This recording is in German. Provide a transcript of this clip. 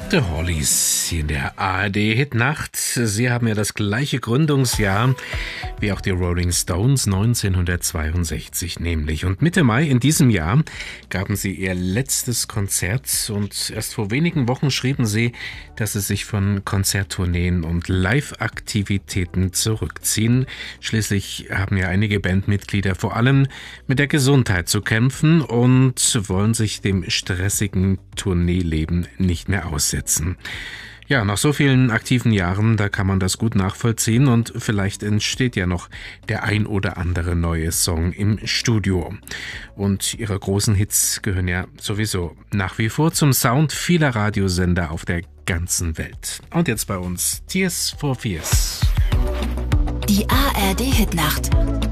The Hollies hier in der ARD-Hitnacht. Sie haben ja das gleiche Gründungsjahr wie auch die Rolling Stones, 1962 nämlich. Und Mitte Mai in diesem Jahr gaben sie ihr letztes Konzert und erst vor wenigen Wochen schrieben sie, dass sie sich von Konzerttourneen und Live-Aktivitäten zurückziehen. Schließlich haben ja einige Bandmitglieder vor allem mit der Gesundheit zu kämpfen und wollen sich dem stressigen Tourneeleben nicht mehr aussetzen. Ja, nach so vielen aktiven Jahren, da kann man das gut nachvollziehen und vielleicht entsteht ja noch der ein oder andere neue Song im Studio. Und ihre großen Hits gehören ja sowieso nach wie vor zum Sound vieler Radiosender auf der ganzen Welt. Und jetzt bei uns Tears for Fears. Die ARD-Hitnacht.